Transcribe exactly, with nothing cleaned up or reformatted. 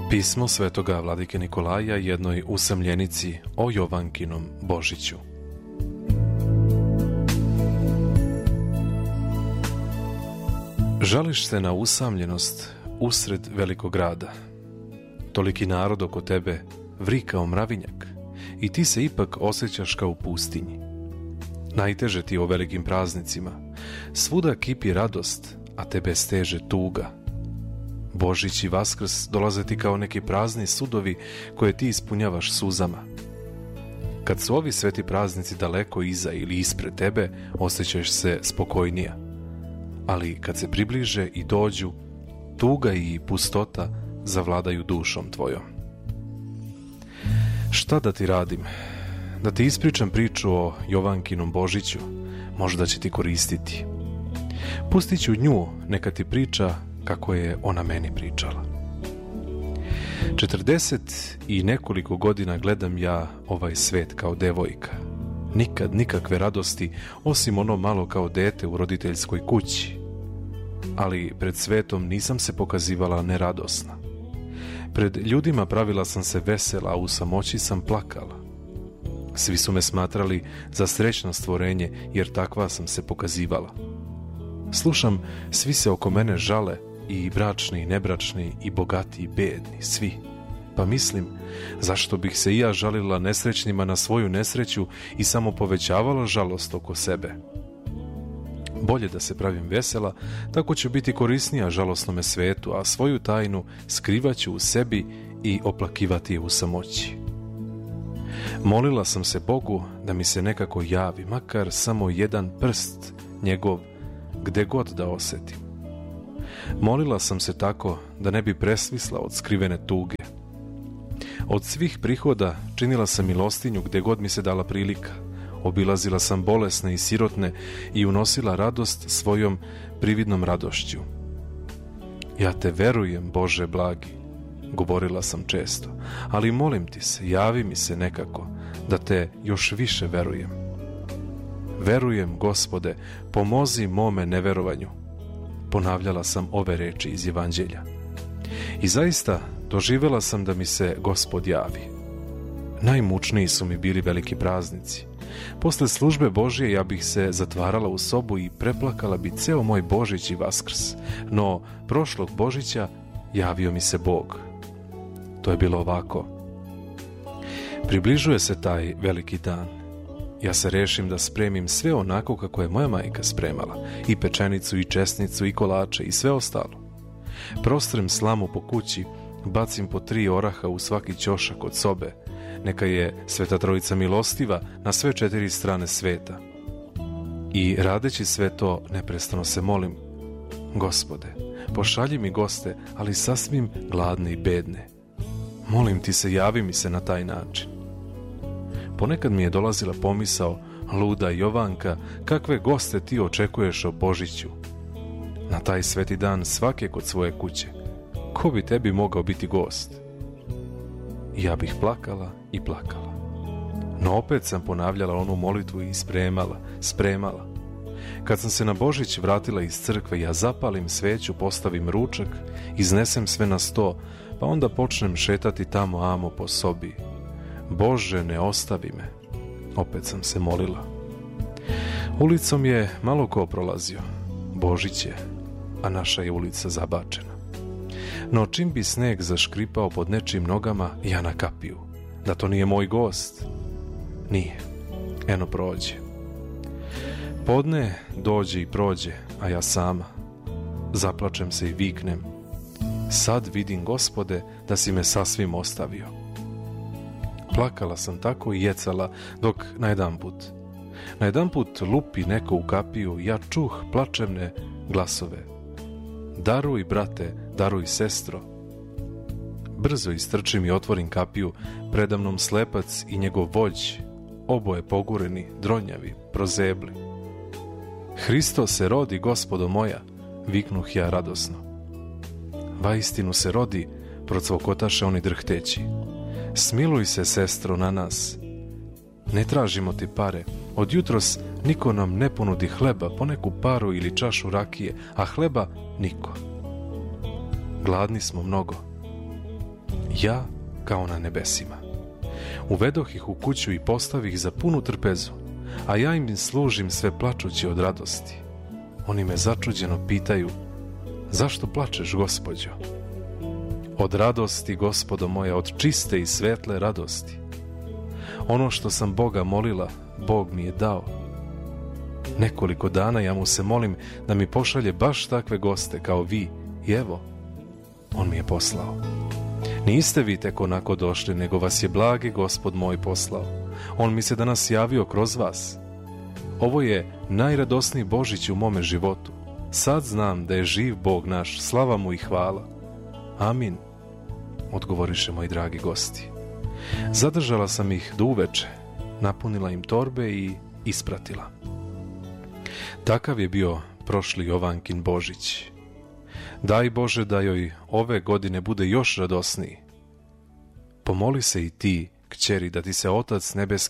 Pismo svetoga vladike Nikolaja jednoj usamljenici o Jovankinom Božiću. Žališ se na usamljenost usred velikog grada. Toliki narod oko tebe vri kao mravinjak i ti se ipak osjećaš kao u pustinji. Najteže ti o velikim praznicima. Svuda kipi radost, a tebe steže tuga. Božić i Vaskrs dolaze ti kao neki prazni sudovi koje ti ispunjavaš suzama. Kad su ovi sveti praznici daleko iza ili ispred tebe, osjećaš se spokojnija. Ali kad se približe i dođu, tuga i pustota zavladaju dušom tvojom. Šta da ti radim? Da ti ispričam priču o Jovankinom Božiću, možda će ti koristiti. Pustit ću nju, neka ti priča kako je ona meni pričala. Četrdeset i nekoliko godina gledam ja ovaj svet kao devojka. Nikad nikakve radosti, osim ono malo kao dete u roditeljskoj kući. Ali pred svetom nisam se pokazivala neradosna. Pred ljudima pravila sam se vesela, a u samoći sam plakala. Svi su me smatrali za srećno stvorenje, jer takva sam se pokazivala. Slušam, svi se oko mene žale, i bračni, i nebračni, i bogati, i bedni, svi. Pa mislim, zašto bih se i ja žalila nesrećnima na svoju nesreću i samo povećavala žalost oko sebe? Bolje da se pravim vesela, tako ću biti korisnija žalosnome svetu, a svoju tajnu skrivaću u sebi i oplakivati je u samoći. Molila sam se Bogu da mi se nekako javi, makar samo jedan prst njegov, gde god da osetim. Molila sam se tako da ne bi presvisla od skrivene tuge. Od svih prihoda činila sam milostinju gde god mi se dala prilika. Obilazila sam bolesne i sirotne i unosila radost svojom prividnom radošću. Ja te verujem, Bože blagi, govorila sam često, ali molim ti se, javi mi se nekako, da te još više verujem. Verujem, Gospode, pomozi mome neverovanju. Ponavljala sam ove reči iz Evanđelja. I zaista doživjela sam da mi se Gospod javi. Najmučniji su mi bili veliki praznici. Posle službe Božje ja bih se zatvarala u sobu i preplakala bi ceo moj Božić i Vaskrs. No, prošlog Božića javio mi se Bog. To je bilo ovako. Približuje se taj veliki dan. Ja se rešim da spremim sve onako kako je moja majka spremala. I pečenicu, i česnicu, i kolače, i sve ostalo. Prostrem slamu po kući, bacim po tri oraha u svaki ćošak od sobe. Neka je Sveta Trojica milostiva na sve četiri strane sveta. I radeći sve to, neprestano se molim: Gospode, pošalji mi goste, ali sasvim gladne i bedne. Molim ti se, javi mi se na taj način. Ponekad mi je dolazila pomisao: luda Jovanka, kakve goste ti očekuješ o Božiću? Na taj sveti dan svake kod svoje kuće. Ko bi tebi mogao biti gost? Ja bih plakala i plakala. No opet sam ponavljala onu molitvu i spremala, spremala. Kad sam se na Božić vratila iz crkve, ja zapalim sveću, postavim ručak, iznesem sve na sto, pa onda počnem šetati tamo amo po sobi. Bože, ne ostavi me. Opet sam se molila. Ulicom je malo ko prolazio. Božić je, a naša je ulica zabačena. No čim bi sneg zaškripao pod nečim nogama, ja na kapiju. Da to nije moj gost. Nije. Eno prođe. Podne dođe i prođe, a ja sama. Zaplačem se i viknem: sad vidim, Gospode, da si me sasvim ostavio. Plakala sam tako i jecala, dok najedanput, najedanput lupi neko u kapiju, ja čuh plačevne glasove: daruj, brate, daruj, sestro. Brzo istrčim i otvorim kapiju, predamnom slepac i njegov vođ, oboje pogureni, dronjavi, prozebli. Hristo se rodi, Gospodo moja, viknuh ja radosno. Vaistinu se rodi, procvokotaše oni drhteći. Smiluj se, sestro, na nas. Ne tražimo ti pare. Od jutros niko nam ne ponudi hleba, poneku paru ili čašu rakije, a hleba niko. Gladni smo mnogo. ja kao na nebesima. Uvedoh ih u kuću i postavih ih za punu trpezu, a ja im služim sve plačući od radosti. Oni me začuđeno pitaju, zašto plačeš, Gospođo? Od radosti, Gospodo moja, od čiste i svetle radosti. Ono što sam Boga molila, Bog mi je dao. Nekoliko dana ja mu se molim da mi pošalje baš takve goste kao vi i evo, on mi je poslao. Niste vi tek onako došli, nego vas je blagi Gospod moj poslao. On mi se danas javio kroz vas. Ovo je najradosniji Božić u mome životu. Sad znam da je živ Bog naš, slava mu i hvala. Amin, odgovoriše moji dragi gosti. Zadržala sam ih do uveče, napunila im torbe i ispratila. Takav je bio prošli Jovankin Božić. Daj Bože da joj ove godine bude još radosniji. Pomoli se i ti, kćeri, da ti se Otac nebeski